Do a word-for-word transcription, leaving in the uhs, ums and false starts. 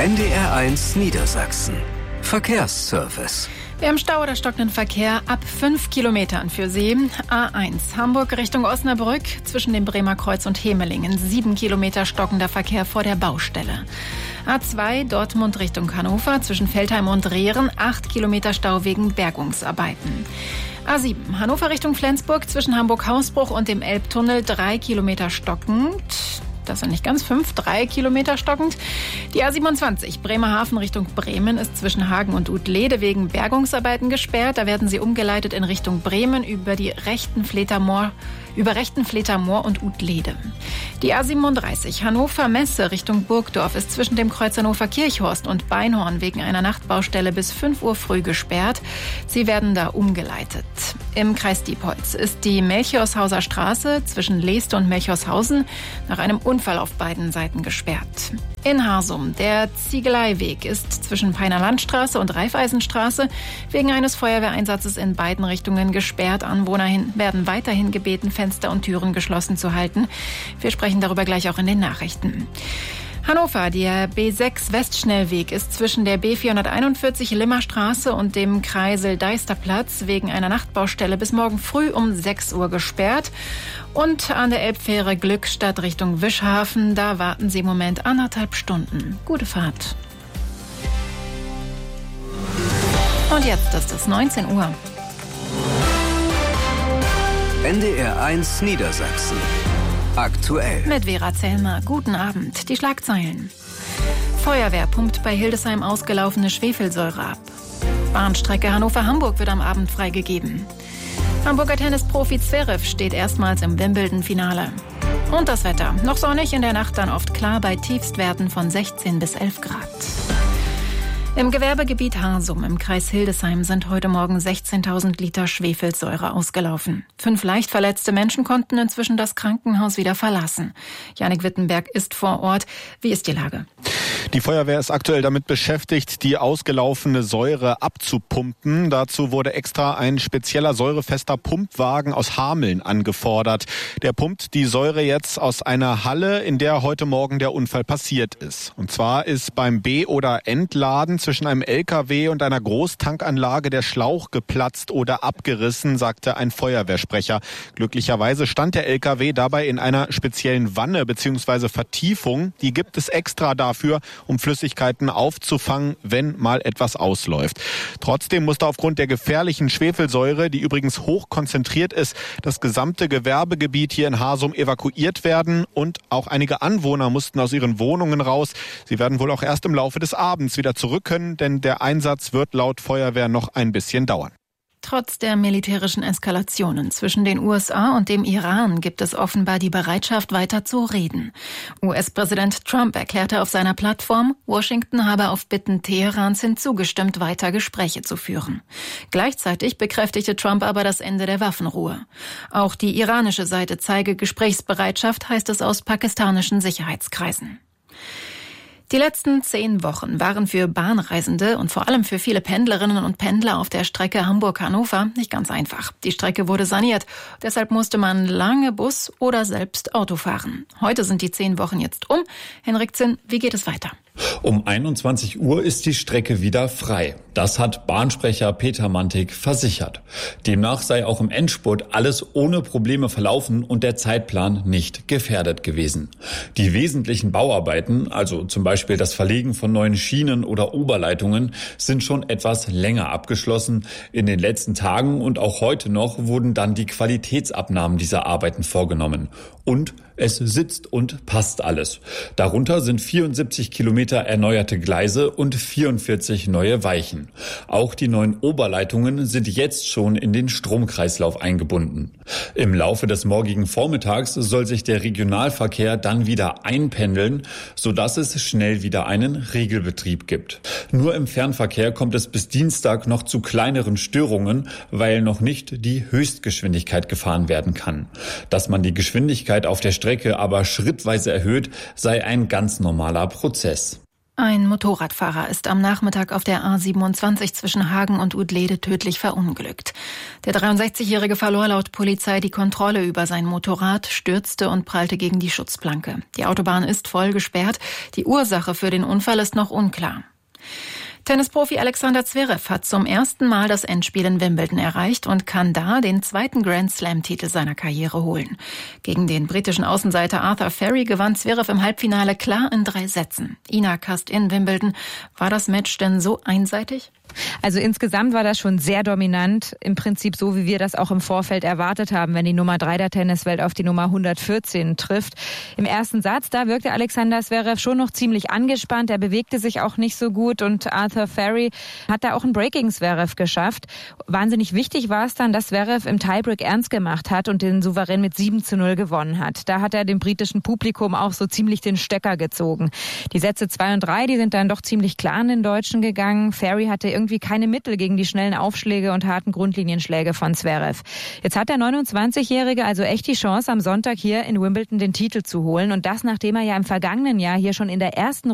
N D R eins Niedersachsen. Verkehrsservice. Wir haben Stau oder stockenden Verkehr ab fünf Kilometern für Sie. A eins Hamburg Richtung Osnabrück zwischen dem Bremer Kreuz und Hemelingen. sieben Kilometer stockender Verkehr vor der Baustelle. A zwei Dortmund Richtung Hannover zwischen Veltheim und Rehren. acht Kilometer Stau wegen Bergungsarbeiten. A sieben Hannover Richtung Flensburg zwischen Hamburg-Hausbruch und dem Elbtunnel. drei Kilometer stockend. Das sind nicht ganz fünf, drei Kilometer stockend. Die A siebenundzwanzig Bremerhaven Richtung Bremen ist zwischen Hagen und Utlede wegen Bergungsarbeiten gesperrt. Da werden sie umgeleitet in Richtung Bremen über die rechten Fledermoor, über rechten Fledermoor und Utlede. Die A siebenunddreißig Hannover-Messe Richtung Burgdorf ist zwischen dem Kreuz Hannover-Kirchhorst und Beinhorn wegen einer Nachtbaustelle bis fünf Uhr früh gesperrt. Sie werden da umgeleitet. Im Kreis Diepholz ist die Melchiorshauser Straße zwischen Leeste und Melchorshausen nach einem Unfall auf beiden Seiten gesperrt. In Harsum, der Ziegeleiweg ist zwischen Peiner Landstraße und Raiffeisenstraße wegen eines Feuerwehreinsatzes in beiden Richtungen gesperrt. Anwohner werden weiterhin gebeten, Fenster und Türen geschlossen zu halten. Wir sprechen darüber gleich auch in den Nachrichten. Hannover, der B sechs Westschnellweg ist zwischen der B vierhunderteinundvierzig Limmerstraße und dem Kreisel-Deisterplatz wegen einer Nachtbaustelle bis morgen früh um sechs Uhr gesperrt. Und an der Elbfähre Glückstadt Richtung Wischhafen, da warten Sie im Moment anderthalb Stunden. Gute Fahrt. Und jetzt ist es neunzehn Uhr. N D R eins Niedersachsen. Aktuell. Mit Vera Zellmer. Guten Abend. Die Schlagzeilen. Feuerwehr pumpt bei Hildesheim ausgelaufene Schwefelsäure ab. Bahnstrecke Hannover-Hamburg wird am Abend freigegeben. Hamburger Tennisprofi Zverev steht erstmals im Wimbledon-Finale. Und das Wetter. Noch sonnig, in der Nacht dann oft klar bei Tiefstwerten von sechzehn bis elf Grad. Im Gewerbegebiet Harsum im Kreis Hildesheim sind heute Morgen sechzehntausend Liter Schwefelsäure ausgelaufen. Fünf leicht verletzte Menschen konnten inzwischen das Krankenhaus wieder verlassen. Jannik Wittenberg ist vor Ort. Wie ist die Lage? Die Feuerwehr ist aktuell damit beschäftigt, die ausgelaufene Säure abzupumpen. Dazu wurde extra ein spezieller säurefester Pumpwagen aus Hameln angefordert. Der pumpt die Säure jetzt aus einer Halle, in der heute Morgen der Unfall passiert ist. Und zwar ist beim B- oder Entladen zwischen einem L K W und einer Großtankanlage der Schlauch geplatzt oder abgerissen, sagte ein Feuerwehrsprecher. Glücklicherweise stand der L K W dabei in einer speziellen Wanne bzw. Vertiefung. Die gibt es extra dafür, um Flüssigkeiten aufzufangen, wenn mal etwas ausläuft. Trotzdem musste aufgrund der gefährlichen Schwefelsäure, die übrigens hoch konzentriert ist, das gesamte Gewerbegebiet hier in Harsum evakuiert werden und auch einige Anwohner mussten aus ihren Wohnungen raus. Sie werden wohl auch erst im Laufe des Abends wieder zurück können, denn der Einsatz wird laut Feuerwehr noch ein bisschen dauern. Trotz der militärischen Eskalationen zwischen den U S A und dem Iran gibt es offenbar die Bereitschaft, weiter zu reden. U S-Präsident Trump erklärte auf seiner Plattform, Washington habe auf Bitten Teherans hinzugestimmt, weiter Gespräche zu führen. Gleichzeitig bekräftigte Trump aber das Ende der Waffenruhe. Auch die iranische Seite zeige Gesprächsbereitschaft, heißt es aus pakistanischen Sicherheitskreisen. Die letzten zehn Wochen waren für Bahnreisende und vor allem für viele Pendlerinnen und Pendler auf der Strecke Hamburg-Hannover nicht ganz einfach. Die Strecke wurde saniert, deshalb musste man lange Bus oder selbst Auto fahren. Heute sind die zehn Wochen jetzt um. Henrik Zinn, wie geht es weiter? Um einundzwanzig Uhr ist die Strecke wieder frei. Das hat Bahnsprecher Peter Mantik versichert. Demnach sei auch im Endspurt alles ohne Probleme verlaufen und der Zeitplan nicht gefährdet gewesen. Die wesentlichen Bauarbeiten, also zum Beispiel das Verlegen von neuen Schienen oder Oberleitungen, sind schon etwas länger abgeschlossen. In den letzten Tagen und auch heute noch wurden dann die Qualitätsabnahmen dieser Arbeiten vorgenommen. Und es sitzt und passt alles. Darunter sind vierundsiebzig Kilometer erneuerte Gleise und vierundvierzig neue Weichen. Auch die neuen Oberleitungen sind jetzt schon in den Stromkreislauf eingebunden. Im Laufe des morgigen Vormittags soll sich der Regionalverkehr dann wieder einpendeln, sodass es schnell wieder einen Regelbetrieb gibt. Nur im Fernverkehr kommt es bis Dienstag noch zu kleineren Störungen, weil noch nicht die Höchstgeschwindigkeit gefahren werden kann. Dass man die Geschwindigkeit auf der Strecke aber schrittweise erhöht, sei ein ganz normaler Prozess. Ein Motorradfahrer ist am Nachmittag auf der A siebenundzwanzig zwischen Hagen und Udlede tödlich verunglückt. Der dreiundsechzigjährige verlor laut Polizei die Kontrolle über sein Motorrad, stürzte und prallte gegen die Schutzplanke. Die Autobahn ist voll gesperrt. Die Ursache für den Unfall ist noch unklar. Tennisprofi Alexander Zverev hat zum ersten Mal das Endspiel in Wimbledon erreicht und kann da den zweiten Grand-Slam-Titel seiner Karriere holen. Gegen den britischen Außenseiter Arthur Ferry gewann Zverev im Halbfinale klar in drei Sätzen. Ina Kast in Wimbledon. War das Match denn so einseitig? Also insgesamt war das schon sehr dominant, im Prinzip so, wie wir das auch im Vorfeld erwartet haben, wenn die Nummer drei der Tenniswelt auf die Nummer hundertvierzehn trifft. Im ersten Satz, da wirkte Alexander Zverev schon noch ziemlich angespannt, er bewegte sich auch nicht so gut und Arthur Ferry hat da auch ein Break gegen Zverev geschafft. Wahnsinnig wichtig war es dann, dass Zverev im Tiebreak ernst gemacht hat und den souverän mit sieben zu null gewonnen hat. Da hat er dem britischen Publikum auch so ziemlich den Stecker gezogen. Die Sätze zwei und drei, die sind dann doch ziemlich klar an den Deutschen gegangen. Ferry hatte irgendwie keine Mittel gegen die schnellen Aufschläge und harten Grundlinienschläge von Zverev. Jetzt hat der neunundzwanzigjährige also echt die Chance, am Sonntag hier in Wimbledon den Titel zu holen. Und das, nachdem er ja im vergangenen Jahr hier schon in der ersten